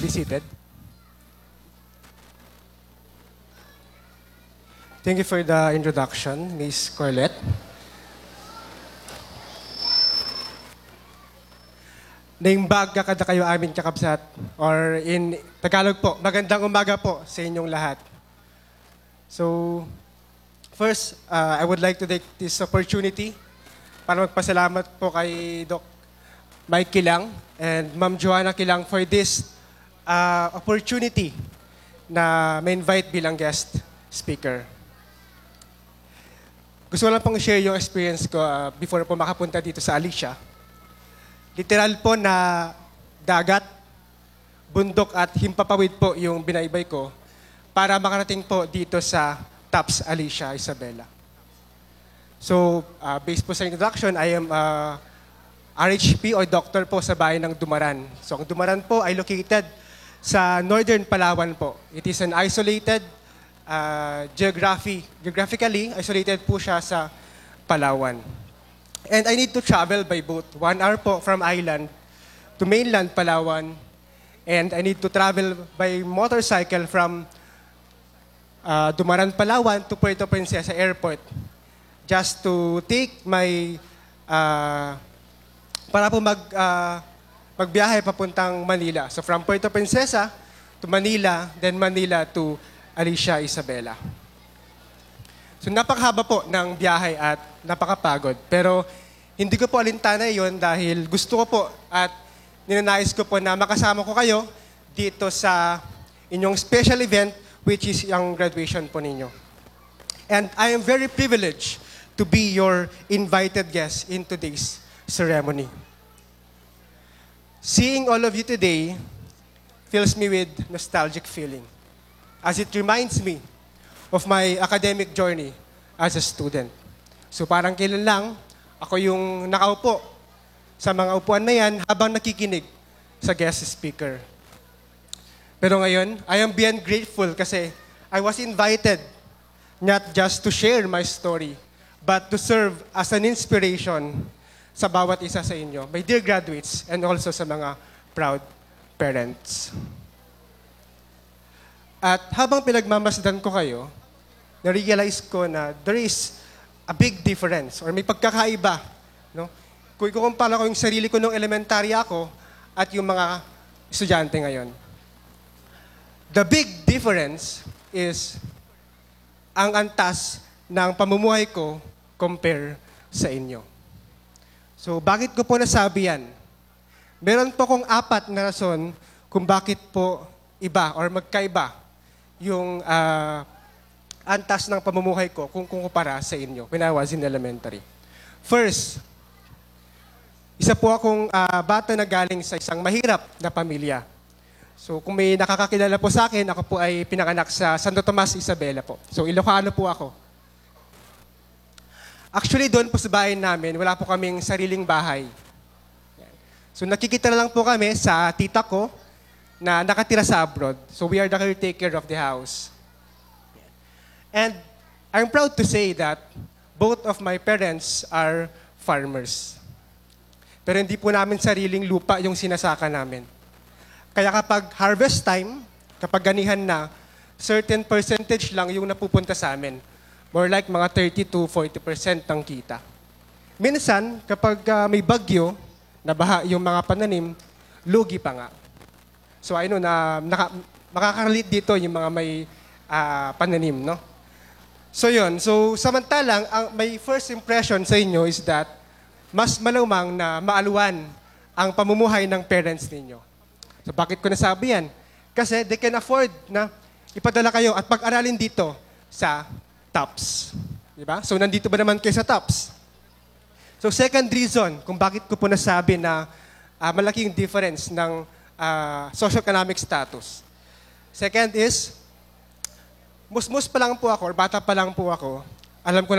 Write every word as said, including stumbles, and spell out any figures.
be seated. Thank you for the introduction, Miz Corlette. Naimbag kakada kayo amin kakabsat, or in Tagalog po, magandang umaga po sa inyong lahat. So, first, uh, I would like to take this opportunity para magpasalamat po kay Doc Mike Kilang and Ma'am Joanna Kilang for this uh, opportunity na ma-invite bilang guest speaker. Gusto ko lang pong share yung experience ko uh, before po makapunta dito sa Alicia. Literal po na dagat, bundok at himpapawid po yung binaybay ko para makarating po dito sa TAPS Alicia Isabela. So, uh, based po sa introduction, I am uh, R H P or doctor po sa bayan ng Dumaran. So, ang Dumaran po ay located sa Northern Palawan po. It is an isolated, uh, geography, geographically isolated po siya sa Palawan. And I need to travel by boat. One hour po from island to mainland Palawan. And I need to travel by motorcycle from uh, Dumaran, Palawan to Puerto Princesa Airport just to take my, uh, para po mag, uh, magbiyahe papuntang Manila. So from Puerto Princesa to Manila, then Manila to Alicia Isabela. So napakahaba po ng biyahe at napakapagod. Pero hindi ko po alintana yon dahil gusto ko po at ninanais ko po na makasama ko kayo dito sa inyong special event which is yung graduation po ninyo. And I am very privileged to be your invited guest in today's ceremony. Seeing all of you today fills me with nostalgic feeling as it reminds me of my academic journey as a student. So parang kailan lang, ako yung nakaupo sa mga upuan na yan habang nakikinig sa guest speaker. Pero ngayon, I am beyond grateful kasi I was invited not just to share my story, but to serve as an inspiration sa bawat isa sa inyo, my dear graduates, and also sa mga proud parents. At habang pinagmamasdan ko kayo, na-realize ko na there is a big difference or may pagkakaiba. No? Kung ikukumpara ko yung sarili ko nung elementary ako at yung mga estudyante ngayon. The big difference is ang antas ng pamumuhay ko compare sa inyo. So, bakit ko po nasabi yan? Meron po kong apat na rason kung bakit po iba or magkaiba yung uh, antas ng pamumuhay ko kung kumpara sa inyo when I was in elementary. First, isa po akong uh, bata na galing sa isang mahirap na pamilya. So kung may nakakakilala po sa akin, ako po ay pinanganak sa Santo Tomas, Isabela po. So Ilocano po ako. Actually, doon po sa bahay namin, wala po kaming sariling bahay. So nakikita na lang po kami sa tita ko na nakatira sa abroad. So we are the caretaker of the house. And I'm proud to say that both of my parents are farmers. Pero hindi po namin sariling lupa yung sinasaka namin. Kaya kapag harvest time, kapag ganihan na, certain percentage lang yung napupunta sa amin. More like mga thirty to forty percent ang kita. Minsan, kapag uh, may bagyo, nabaha yung mga pananim, lugi pa nga. So I know na naka, makakalit dito yung mga may uh, pananim, no? So yun, so samantalang, ang my first impression sa inyo is that mas malumang na maaluan ang pamumuhay ng parents ninyo. So bakit ko nasabi yan? Kasi they can afford na ipadala kayo at pag-aralin dito sa TAPS. Diba? So nandito ba naman kayo sa TAPS? So second reason kung bakit ko po nasabi na uh, malaking difference ng uh, socioeconomic status. Second is, musmus pa lang po ako, or bata pa lang po ako, alam ko